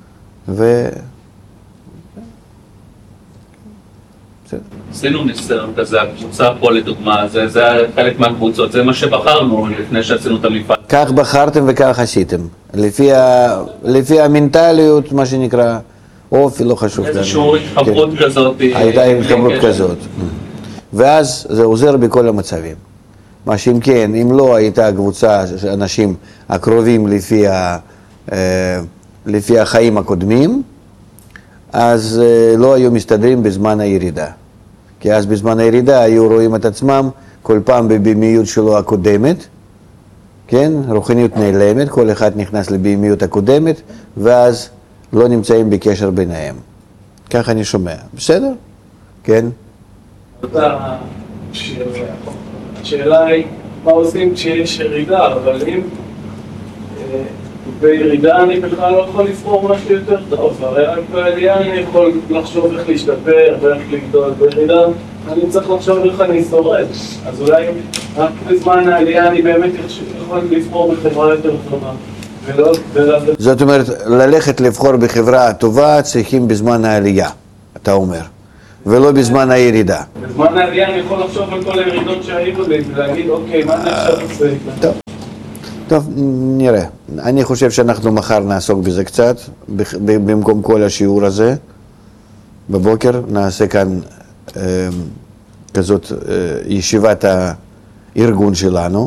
עשינו ניסיון כזה, הקבוצה פה לדוגמה, זה חלק מהקבוצות, זה מה שבחרנו לפני שעשינו את המפעל. כך בחרתם וכך עשיתם, לפי המנטליות, מה שנקרא, אופי, לא חשוב. איזושהי התחברות כזאת. הייתה התחברות כזאת. ואז זה עוזר בכל המצבים. מה שאם כן, אם לא הייתה קבוצה של אנשים הקרובים לפי החיים הקודמים, אז לא היו מסתדרים בזמן הירידה. כי אז בזמן הירידה היו רואים את עצמם כל פעם בבימיות שלו הקודמת, כן? רוחניות נעלמת, כל אחד נכנס לבימיות הקודמת, ואז לא נמצאים בקשר ביניהם. כך אני שומע. בסדר? כן? השאלה היא, מה עושים כשיש ירידה, אבל אם בירידה אני בכלל לא יכול לספור משהו יותר טוב, הרי רק בעלייה אני יכול לחשוב איך להשתפר ואיך לגדול. בירידה אני צריך לחשוב איך אני שורד, אז אולי רק בזמן העלייה אני באמת יכול לספור בחברה יותר טובה. זאת אומרת, ללכת לבחור בחברה הטובה צריכים בזמן העלייה, אתה אומר, ולא בזמן הירידה. בזמן העלייה אני יכול לחשוב על כל הירידות שהיו לי ולהגיד, אוקיי, מה אני עכשיו עושה? טוב, נראה. אני חושב שאנחנו מחר נעסוק בזה קצת, במקום כל השיעור הזה. בבוקר נעשה כאן כזאת ישיבת הארגון שלנו.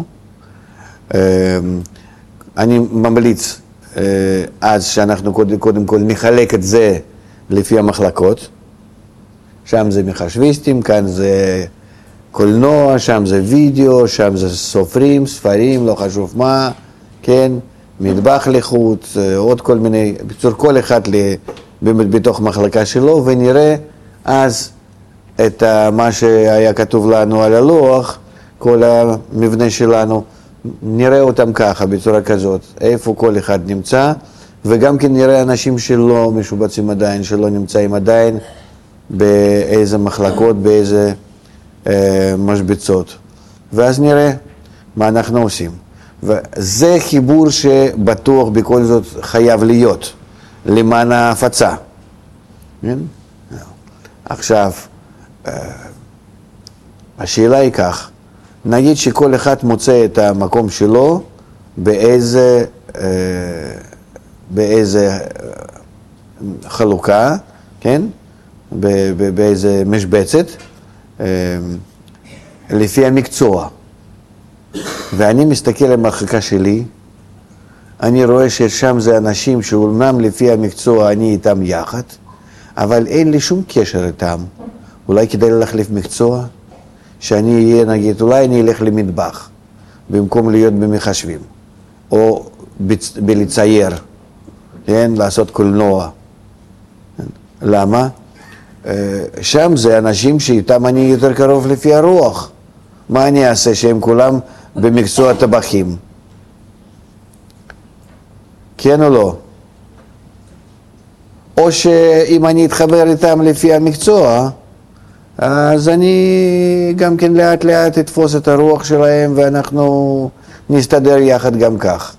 אני ממליץ אז שאנחנו קודם כל נחלק את זה לפי המחלקות. שם זה מחשביסטים, כאן זה קולנוע, שם זה וידאו, שם זה סופרים, ספרים, לא חשוב מה, כן, מטבח לחוץ, עוד כל מיני, בצור כל אחד בתוך מחלקה שלו, ונראה אז את מה שהיה כתוב לנו על הלוח, כל המבנה שלנו, נראה אותם ככה, בצורה כזאת, איפה כל אחד נמצא, וגם כן נראה אנשים שלא משובצים עדיין, שלא נמצאים עדיין, באיזה מחלקות, באיזה משבצות, ואז נראה מה אנחנו עושים. וזה חיבור שבטוח בכל זאת חייב להיות למען ההפצה. עכשיו, השאלה היא כך, נגיד שכל אחד מוצא את המקום שלו באיזה חלוקה, כן? באיזה משבצת, לפי המקצוע. ואני מסתכל על המחלקה שלי, אני רואה ששם זה אנשים שאומנם לפי המקצוע אני איתם יחד, אבל אין לי שום קשר איתם. אולי כדאי להחליף מקצוע? שאני אהיה, נגיד, אולי אני אלך למטבח, במקום להיות במחשבים, או בלצייר, כן? לעשות קולנוע. למה? שם זה אנשים שאיתם אני יותר קרוב לפי הרוח. מה אני אעשה שהם כולם במקצוע טבחים? כן או לא? או שאם אני אתחבר איתם לפי המקצוע, אז אני גם כן לאט לאט אתפוס את הרוח שלהם ואנחנו נסתדר יחד גם כך.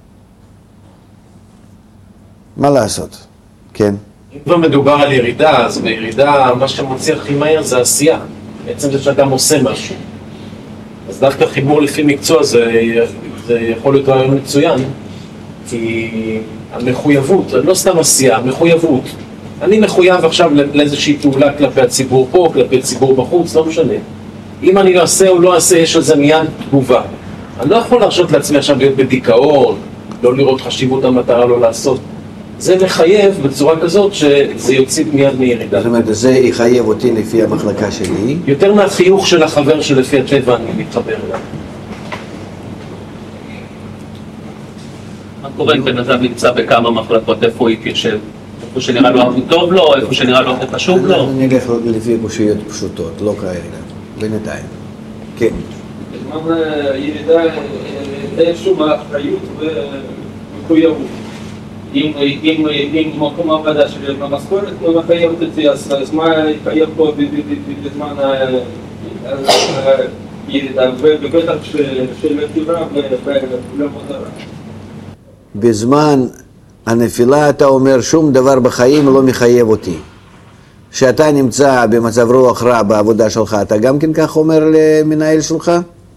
מה לעשות? כן. אם כבר מדובר על ירידה, אז בירידה מה שמוציא הכי מהר זה עשייה. בעצם זה שאדם עושה משהו. אז דווקא חיבור לפי מקצוע זה יכול להיות רעיון מצוין, כי המחויבות, לא סתם עשייה, המחויבות. אני מחויב עכשיו לאיזושהי פעולה כלפי הציבור פה, כלפי ציבור בחוץ, לא משנה. אם אני לא אעשה או לא אעשה, יש על זה מיד תגובה. אני לא יכול להרשות לעצמי עכשיו להיות בדיכאון, לא לראות חשיבות המטרה, לא לעשות. זה מחייב בצורה כזאת שזה יוציא מיד מירידה. זאת אומרת, זה יחייב אותי לפי המחלקה שלי. יותר מהחיוך של החבר שלפי הטבע אני מתחבר אליו. מה קורה אם בן אדם נמצא בכמה מחלקות, איפה הוא יתיישב? איפה שנראה לו טוב לו, איפה שנראה לו חשוב לו? אני אלך לפי קושיות פשוטות, לא כאלה, בינתיים. כן. בזמן ירידה אין שום אחריות ומחויבות. אם מקום העבודה שלי במשכורת לא מחייבת אותי, אז מה יחייב פה בזמן הירידה, ובטח של נפילה ולמטרה. בזמן הנפילה אתה אומר שום דבר בחיים לא מחייב אותי. שאתה נמצא במצב רוח רע בעבודה שלך, אתה גם כן כך אומר למנהל שלך?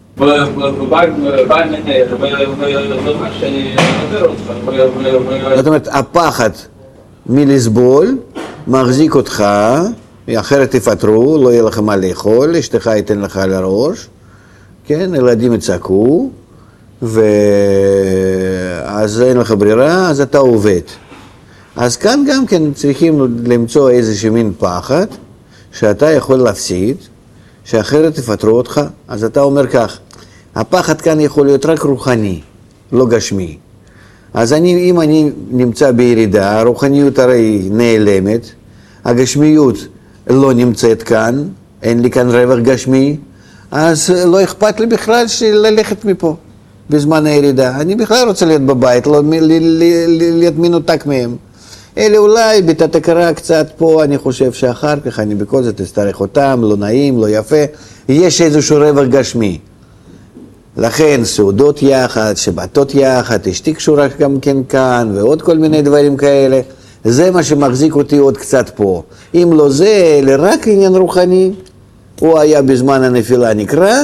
זאת אומרת, הפחד מלסבול מחזיק אותך, אחרת תפטרו, לא יהיה לך מה לאכול, אשתך ייתן לך על הראש, כן, ילדים יצעקו, ואז אין לך ברירה, אז אתה עובד. אז כאן גם כן צריכים למצוא איזושהי מין פחד, שאתה יכול להפסיד, שאחרת תפטרו אותך, אז אתה אומר כך, הפחד כאן יכול להיות רק רוחני, לא גשמי. אז אם אני נמצא בירידה, הרוחניות הרי נעלמת, הגשמיות לא נמצאת כאן, אין לי כאן רווח גשמי, אז לא אכפת לי בכלל ללכת מפה בזמן הירידה. אני בכלל רוצה להיות בבית, לא להיות מנותק מהם. אלה אולי בתת הכרה קצת פה, אני חושב שאחר כך אני בכל זאת אצטרך אותם, לא נעים, לא יפה, יש איזשהו רווח גשמי. לכן סעודות יחד, שבתות יחד, אשתי קשורה גם כן כאן, ועוד כל מיני דברים כאלה. זה מה שמחזיק אותי עוד קצת פה. אם לא זה, אלא רק עניין רוחני, הוא היה בזמן הנפילה נקרא,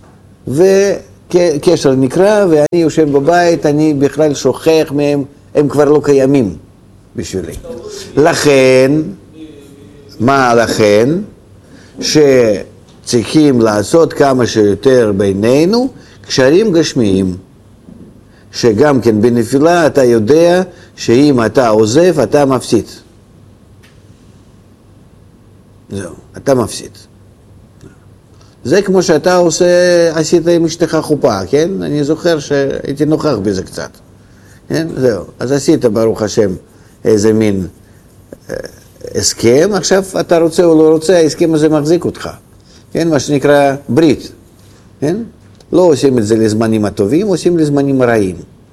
וקשר נקרא, ואני יושב בבית, אני בכלל שוכח מהם, הם כבר לא קיימים בשבילי. לכן, מה לכן? שצריכים לעשות כמה שיותר בינינו קשרים גשמיים. שגם כן בנפילה אתה יודע שאם אתה עוזב, אתה מפסיד. זהו, אתה מפסיד. זה כמו שאתה עשית עם אשתך חופה, כן? אני זוכר שהייתי נוכח בזה קצת. כן? זהו, אז עשית ברוך השם איזה מין הסכם, עכשיו אתה רוצה או לא רוצה, ההסכם הזה מחזיק אותך. כן? מה שנקרא ברית. כן? לא עושים את זה לזמנים הטובים, עושים לזמנים הרעים.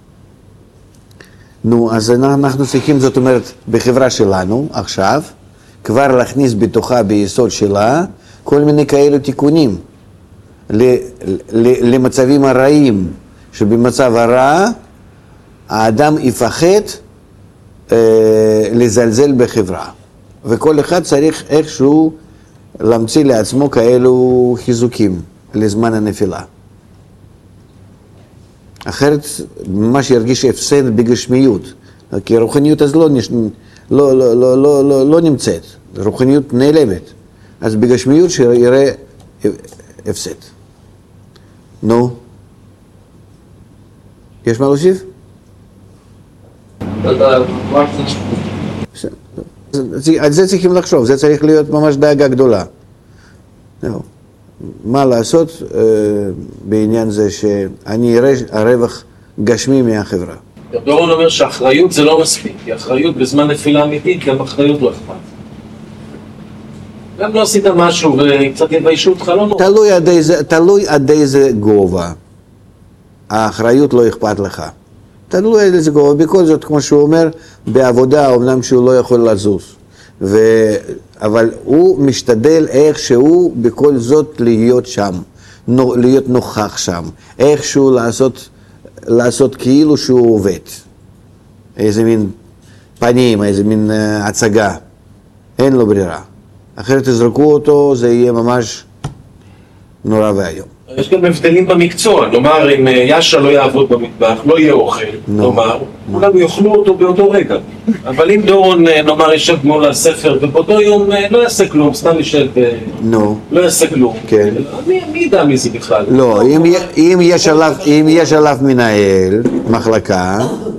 נו, אז אנחנו צריכים, זאת אומרת, בחברה שלנו, עכשיו, כבר להכניס בתוכה, ביסוד שלה, כל מיני כאלו תיקונים למצבים הרעים, שבמצב הרע, האדם יפחד לזלזל בחברה. וכל אחד צריך איכשהו להמציא לעצמו כאלו חיזוקים לזמן הנפילה. אחרת ממש ירגיש הפסד בגשמיות, כי הרוחניות אז לא נמצאת, רוחניות נעלמת, אז בגשמיות שיראה הפסד. נו, יש מה להוסיף? על זה צריכים לחשוב, זה צריך להיות ממש דאגה גדולה. מה לעשות בעניין זה שאני אראה הרווח גשמי מהחברה. דורון אומר שהאחריות זה לא מספיק, כי אחריות בזמן נפילה אמיתית, גם אחריות לא אכפת. גם לא עשית משהו וקצת יביישו אותך, לא נורא. תלוי עד איזה גובה. האחריות לא אכפת לך. תלוי עד איזה גובה. בכל זאת, כמו שהוא אומר, בעבודה, אמנם שהוא לא יכול לזוז. אבל הוא משתדל איכשהו בכל זאת להיות שם, להיות נוכח שם, איכשהו לעשות כאילו שהוא עובד. איזה מין פנים, איזה מין הצגה. אין לו ברירה. אחרת תזרקו אותו, זה יהיה ממש נורא והיום. יש גם הבדלים במקצוע, נאמר אם יאשה לא יעבוד במטבח, לא יהיה אוכל, נאמר, כולם יאכלו אותו באותו רגע. אבל אם דורון, נאמר, ישב מול הספר, ובאותו יום לא יעשה כלום, סתם ישב, לא יעשה כלום. מי ידע מי זה בכלל? לא, אם יש עליו מנהל מחלקה,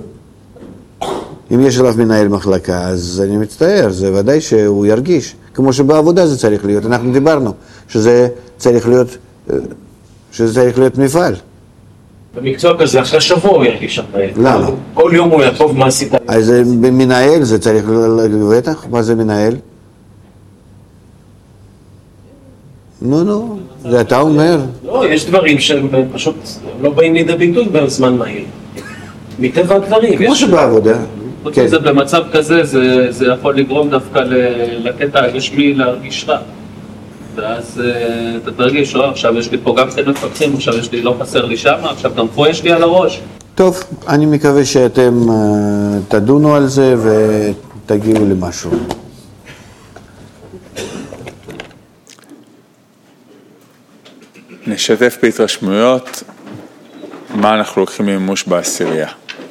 אז אני מצטער, זה ודאי שהוא ירגיש. כמו שבעבודה זה צריך להיות, אנחנו דיברנו, שזה צריך להיות מפעל. במקצוע כזה, אחרי שבוע הוא ירגיש אחרי. למה? כל יום הוא יעקוב מה עשית. אז מנהל זה צריך בטח? מה זה מנהל? נו, זה אתה אומר. לא, יש דברים שהם פשוט לא באים לידי ביטוי בזמן מהיר. מטבע הדברים. כמו שבעבודה. זה במצב כזה, זה יכול לגרום דווקא לקטע הגשמי להרגיש רע. ואז אתה תרגיש, עכשיו יש לי פה גם כן מפקחים, עכשיו יש לי, לא חסר לי שם, עכשיו גם פה יש לי על הראש. טוב, אני מקווה שאתם תדונו על זה ותגיעו למשהו. נשתף בהתרשמויות, מה אנחנו לוקחים ממימוש בעשירייה.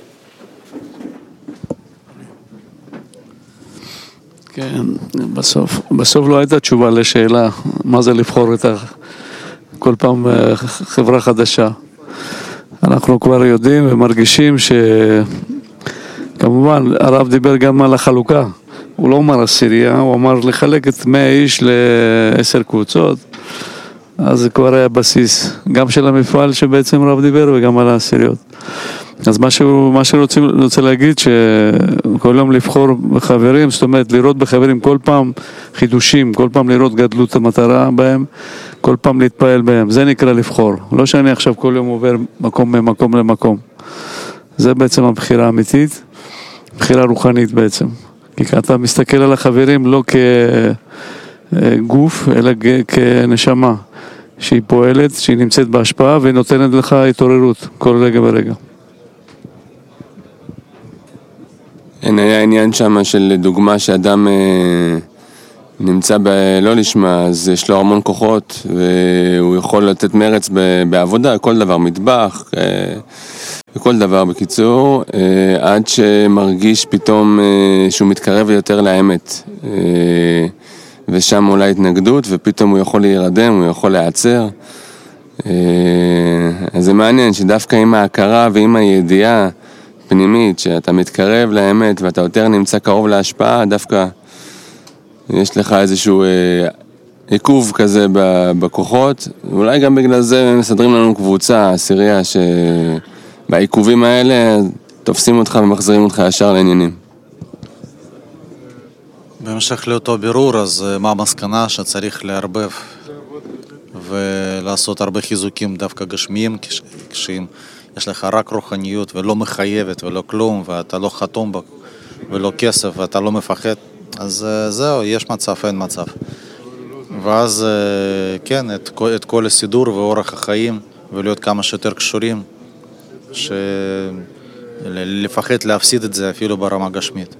כן, בסוף לא הייתה תשובה לשאלה מה זה לבחור כל פעם חברה חדשה. אנחנו כבר יודעים ומרגישים כמובן הרב דיבר גם על החלוקה, הוא לא אמר עשירייה, הוא אמר לחלק את 100 איש ל10 קבוצות, אז זה כבר היה בסיס גם של המפעל שבעצם הרב דיבר וגם על העשיריות. אז מה שרוצה להגיד שכל יום לבחור בחברים, זאת אומרת לראות בחברים כל פעם חידושים, כל פעם לראות גדלות המטרה בהם, כל פעם להתפעל בהם, זה נקרא לבחור. לא שאני עכשיו כל יום עובר ממקום למקום. זה בעצם הבחירה האמיתית, בחירה רוחנית בעצם. כי אתה מסתכל על החברים לא כגוף, אלא כנשמה, שהיא פועלת, שהיא נמצאת בהשפעה ונותנת לך התעוררות כל רגע ורגע. היה עניין שם של דוגמה שאדם נמצא לא לשמה, אז יש לו המון כוחות והוא יכול לתת מרץ בעבודה, כל דבר, מטבח, וכל דבר בקיצור, עד שמרגיש פתאום שהוא מתקרב יותר לאמת, ושם אולי התנגדות, ופתאום הוא יכול להירדם, הוא יכול להיעצר. אז זה מעניין שדווקא עם ההכרה ועם הידיעה פנימית, שאתה מתקרב לאמת ואתה יותר נמצא קרוב להשפעה, דווקא יש לך איזשהו עיכוב כזה בכוחות, ואולי גם בגלל זה מסדרים לנו קבוצה, עשירייה, שבעיכובים האלה תופסים אותך ומחזירים אותך ישר לעניינים. בהמשך לאותו בירור, אז מה המסקנה שצריך לערבב ולעשות הרבה חיזוקים דווקא גשמיים, כשאם יש לך רק רוחניות ולא מחייבת ולא כלום, ואתה לא חתום ולא כסף ואתה לא מפחד, אז זהו, יש מצב, אין מצב. ואז כן, את כל הסידור ואורח החיים, ולהיות כמה שיותר קשורים, לפחד להפסיד את זה אפילו ברמה גשמית.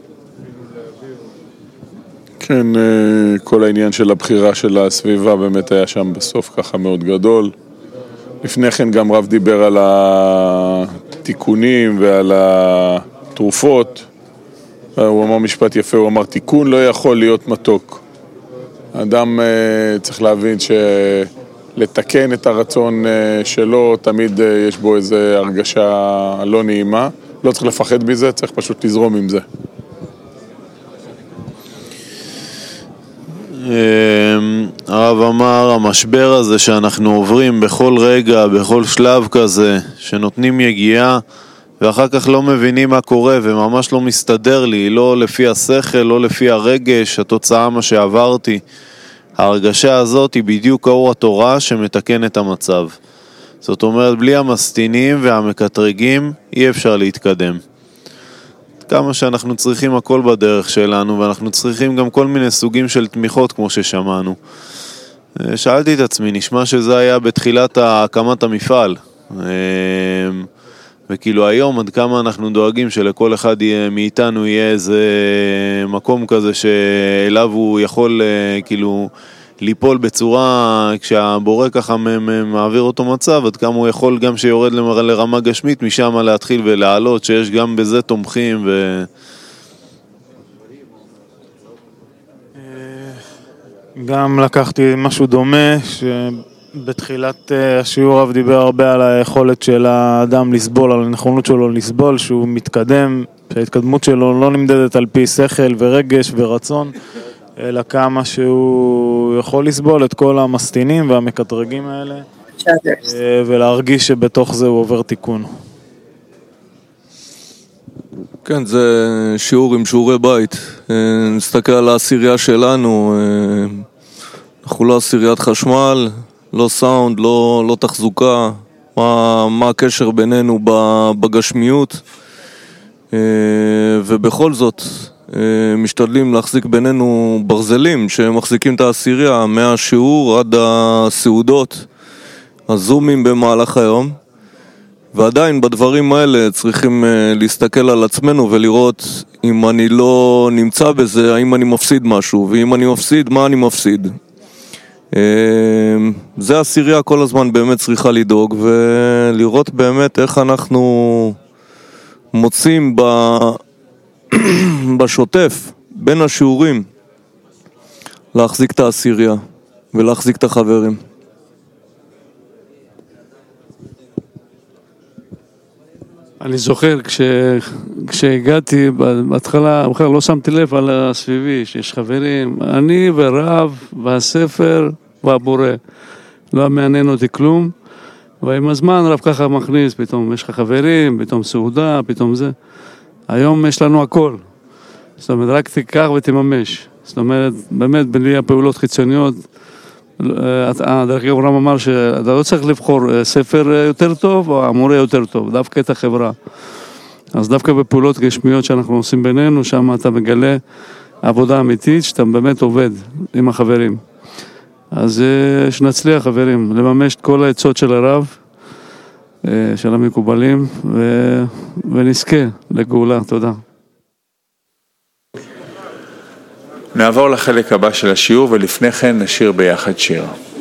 כן, כל העניין של הבחירה של הסביבה באמת היה שם בסוף ככה מאוד גדול. לפני כן גם רב דיבר על התיקונים ועל התרופות. הוא אמר משפט יפה, הוא אמר תיקון לא יכול להיות מתוק. האדם צריך להבין שלתקן את הרצון שלו, תמיד יש בו איזו הרגשה לא נעימה. לא צריך לפחד מזה, צריך פשוט לזרום עם זה. הרב אמר, המשבר הזה שאנחנו עוברים בכל רגע, בכל שלב כזה, שנותנים יגיעה ואחר כך לא מבינים מה קורה וממש לא מסתדר לי, לא לפי השכל, לא לפי הרגש, התוצאה מה שעברתי. ההרגשה הזאת היא בדיוק האור התורה שמתקן את המצב. זאת אומרת, בלי המסתינים והמקטרגים אי אפשר להתקדם. כמה שאנחנו צריכים הכל בדרך שלנו, ואנחנו צריכים גם כל מיני סוגים של תמיכות כמו ששמענו. שאלתי את עצמי, נשמע שזה היה בתחילת הקמת המפעל. וכאילו היום עד כמה אנחנו דואגים שלכל אחד מאיתנו יהיה איזה מקום כזה שאליו הוא יכול כאילו ליפול בצורה, כשהבורא ככה מעביר אותו מצב, עד כמה הוא יכול גם שיורד לרמה גשמית משם להתחיל ולעלות, שיש גם בזה תומכים גם לקחתי משהו דומה, שבתחילת השיעור רב דיבר הרבה על היכולת של האדם לסבול, על הנכונות שלו לסבול, שהוא מתקדם, שההתקדמות שלו לא נמדדת על פי שכל ורגש ורצון, אלא כמה שהוא יכול לסבול את כל המסתינים והמקטרגים האלה, ולהרגיש שבתוך זה הוא עובר תיקון. כן, זה שיעור עם שיעורי בית. נסתכל על העשירייה שלנו, אנחנו לא עשיריית חשמל, לא סאונד, לא תחזוקה, מה הקשר בינינו בגשמיות, ובכל זאת משתדלים להחזיק בינינו ברזלים שמחזיקים את העשירייה מהשיעור עד הסעודות, הזומים במהלך היום, ועדיין בדברים האלה צריכים להסתכל על עצמנו ולראות אם אני לא נמצא בזה, האם אני מפסיד משהו, ואם אני מפסיד, מה אני מפסיד. זה העשירייה כל הזמן באמת צריכה לדאוג, ולראות באמת איך אנחנו מוצאים בשוטף בין השיעורים להחזיק את העשירייה ולהחזיק את החברים. אני זוכר כשהגעתי בהתחלה, בכלל לא שמתי לב על הסביבי, שיש חברים, אני ורב והספר והבורא. לא מעניין אותי כלום, ועם הזמן רב ככה מכניס, פתאום יש לך חברים, פתאום סעודה, פתאום זה. היום יש לנו הכל. זאת אומרת, רק תיקח ותממש. זאת אומרת, באמת, בלי הפעולות חיצוניות, דרך אברהם אמר שאתה לא צריך לבחור ספר יותר טוב או המורה יותר טוב, דווקא את החברה. אז דווקא בפעולות גשמיות שאנחנו עושים בינינו, שם אתה מגלה עבודה אמיתית שאתה באמת עובד עם החברים. אז שנצליח חברים, לממש את כל העצות של הרב, של המקובלים, ונזכה לגאולה. תודה. נעבור לחלק הבא של השיעור, ולפני כן נשיר ביחד שיר.